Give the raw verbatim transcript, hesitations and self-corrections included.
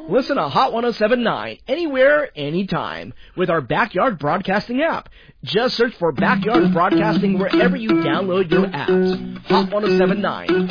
Listen to Hot one oh seven point nine anywhere, anytime with our Backyard Broadcasting app. Just search for Backyard Broadcasting wherever you download your apps. Hot one oh seven point nine.